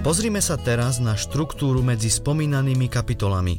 Pozrime sa teraz na štruktúru medzi spomínanými kapitolami.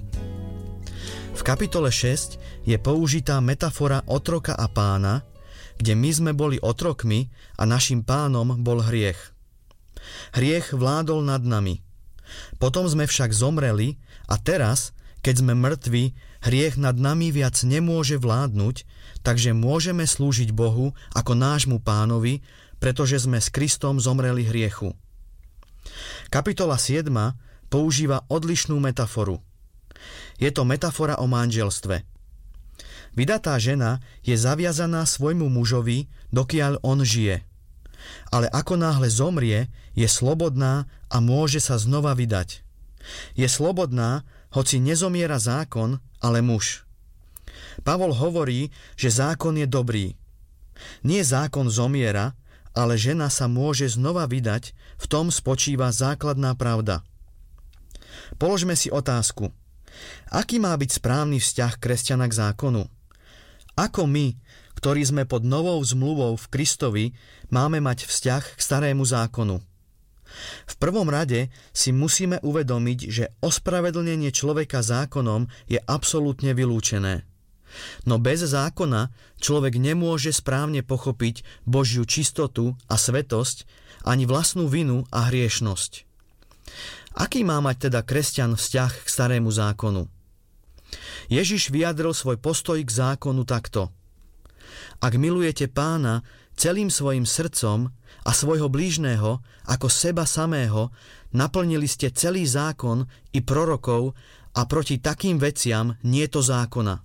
V kapitole 6 je použitá metafora otroka a pána, kde my sme boli otrokmi a našim pánom bol hriech. Hriech vládol nad nami. Potom sme však zomreli a teraz, keď sme mŕtvi, hriech nad nami viac nemôže vládnuť, takže môžeme slúžiť Bohu ako nášmu pánovi, pretože sme s Kristom zomreli hriechu. Kapitola 7 používa odlišnú metaforu. Je to metafora o manželstve. Vydatá žena je zaviazaná svojmu mužovi, dokiaľ on žije. Ale ako náhle zomrie, je slobodná a môže sa znova vydať. Je slobodná, hoci nezomiera zákon, ale muž. Pavol hovorí, že zákon je dobrý. Nie zákon zomiera, ale žena sa môže znova vydať, v tom spočíva základná pravda. Položme si otázku. Aký má byť správny vzťah kresťana k zákonu? Ako my, ktorí sme pod novou zmluvou v Kristovi, máme mať vzťah k starému zákonu? V prvom rade si musíme uvedomiť, že ospravedlnenie človeka zákonom je absolútne vylúčené. No bez zákona človek nemôže správne pochopiť Božiu čistotu a svätosť, ani vlastnú vinu a hriešnosť. Aký má mať teda kresťan vzťah k starému zákonu? Ježiš vyjadril svoj postoj k zákonu takto. Ak milujete Pána celým svojim srdcom a svojho blížneho ako seba samého, naplnili ste celý zákon i prorokov a proti takým veciam nieto zákona.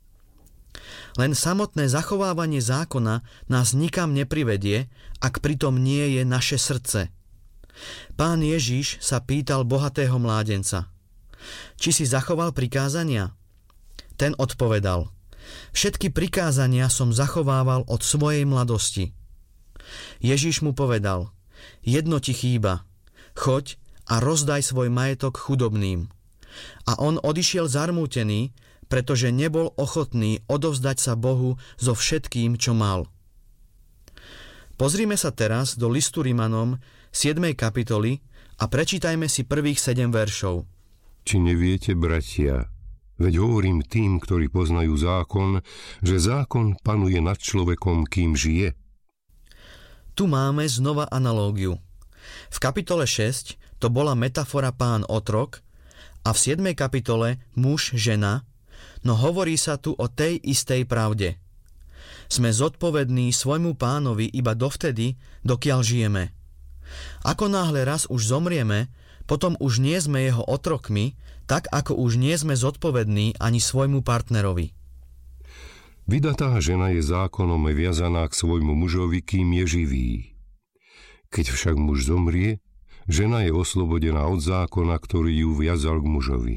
Len samotné zachovávanie zákona nás nikam neprivedie, ak pritom nie je naše srdce. Pán Ježiš sa pýtal bohatého mládenca: Či si zachoval prikázania? Ten odpovedal: Všetky prikázania som zachovával od svojej mladosti. Ježiš mu povedal: Jedno ti chýba, choď a rozdaj svoj majetok chudobným. A on odišiel zarmútený, pretože nebol ochotný odovzdať sa Bohu so všetkým, čo mal. Pozrime sa teraz do listu Rimanom 7. kapitoly a prečítajme si prvých 7 veršov. Či neviete, bratia, veď hovorím tým, ktorí poznajú zákon, že zákon panuje nad človekom, kým žije. Tu máme znova analógiu. V kapitole 6 to bola metafora pán-otrok a v 7. kapitole muž-žena, no hovorí sa tu o tej istej pravde. Sme zodpovední svojmu pánovi iba dovtedy, dokiaľ žijeme. Ako náhle raz už zomrieme, potom už nie sme jeho otrokmi, tak ako už nie sme zodpovední ani svojmu partnerovi. Vydatá žena je zákonom viazaná k svojmu mužovi, kým je živý. Keď však muž zomrie, žena je oslobodená od zákona, ktorý ju viazal k mužovi.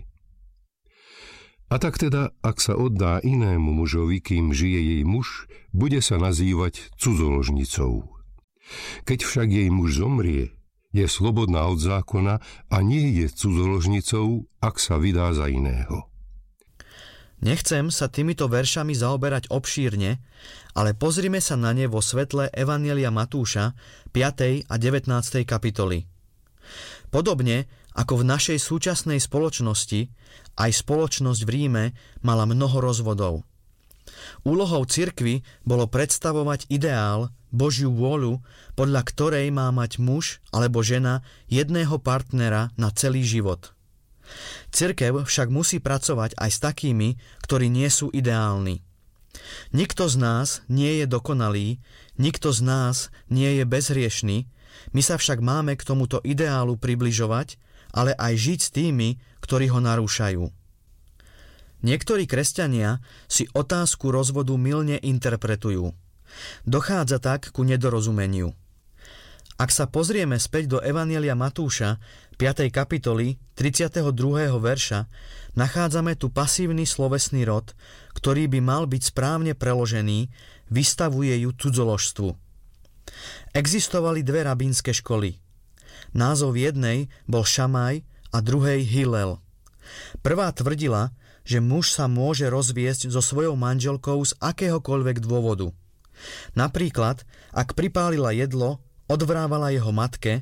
A tak teda, ak sa oddá inému mužovi, kým žije jej muž, bude sa nazývať cudzoložnicou. Keď však jej muž zomrie, je slobodná od zákona a nie je cudzoložnicou, ak sa vydá za iného. Nechcem sa týmito veršami zaoberať obšírne, ale pozrime sa na ne vo svetle Evanjelia Matúša 5. a 19. kapitoly. Podobne ako v našej súčasnej spoločnosti, aj spoločnosť v Ríme mala mnoho rozvodov. Úlohou cirkvi bolo predstavovať ideál, Božiu vôľu, podľa ktorej má mať muž alebo žena jedného partnera na celý život. Cirkev však musí pracovať aj s takými, ktorí nie sú ideálni. Nikto z nás nie je dokonalý, nikto z nás nie je bezhriešny, my sa však máme k tomuto ideálu približovať, ale aj žiť s tými, ktorí ho narúšajú. Niektorí kresťania si otázku rozvodu mylne interpretujú. Dochádza tak ku nedorozumeniu. Ak sa pozrieme späť do Evanjelia Matúša 5. kapitoly 32. verša, nachádzame tu pasívny slovesný rod, ktorý by mal byť správne preložený, vystavuje ju cudzoložstvu. Existovali dve rabínske školy. Názov jednej bol Šamaj a druhej Hillel. Prvá tvrdila, že muž sa môže rozviesť so svojou manželkou z akéhokoľvek dôvodu. Napríklad, ak pripálila jedlo, odvrávala jeho matke,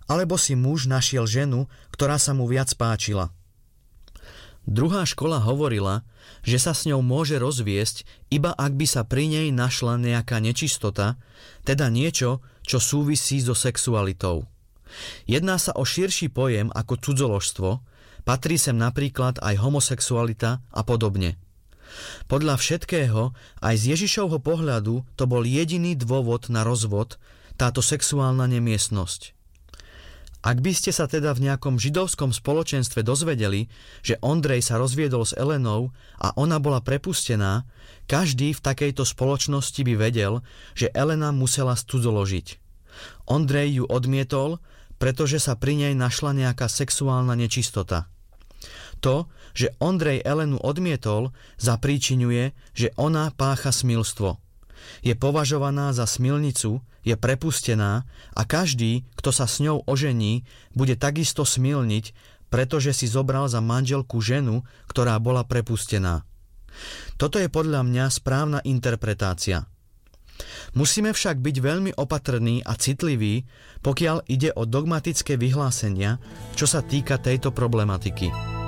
alebo si muž našiel ženu, ktorá sa mu viac páčila. Druhá škola hovorila, že sa s ňou môže rozviesť, iba ak by sa pri nej našla nejaká nečistota, teda niečo, čo súvisí so sexualitou. Jedná sa o širší pojem ako cudzoložstvo, patrí sem napríklad aj homosexualita a podobne. Podľa všetkého, aj z Ježišovho pohľadu, to bol jediný dôvod na rozvod, táto sexuálna nemiestnosť. Ak by ste sa teda v nejakom židovskom spoločenstve dozvedeli, že Ondrej sa rozviedol s Elenou a ona bola prepustená, každý v takejto spoločnosti by vedel, že Elena musela cudzoložiť. Ondrej ju odmietol, pretože sa pri nej našla nejaká sexuálna nečistota. To, že Ondrej Elenu odmietol, zapríčiňuje, že ona pácha smilstvo. Je považovaná za smilnicu, je prepustená a každý, kto sa s ňou ožení, bude takisto smilniť, pretože si zobral za manželku ženu, ktorá bola prepustená. Toto je podľa mňa správna interpretácia. Musíme však byť veľmi opatrní a citliví, pokiaľ ide o dogmatické vyhlásenia, čo sa týka tejto problematiky.